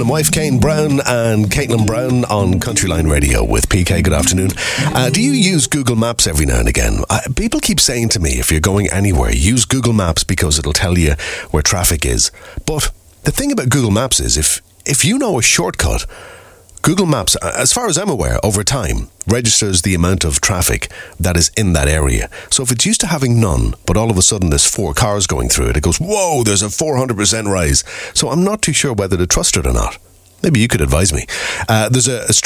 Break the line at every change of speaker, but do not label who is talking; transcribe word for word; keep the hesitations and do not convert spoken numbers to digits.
my wife Kane Brown and Caitlin Brown on Countryline Radio with P K. Good afternoon. Uh, do you use Google Maps every now and again? Uh, people keep saying to me, if you're going anywhere, use Google Maps because it'll tell you where traffic is. But the thing about Google Maps is if, if you know a shortcut, Google Maps, as far as I'm aware, over time, registers the amount of traffic that is in that area. So if it's used to having none, but all of a sudden there's four cars going through it, it goes, whoa, there's a four hundred percent rise. So I'm not too sure whether to trust it or not. Maybe you could advise me. Uh, there's a, a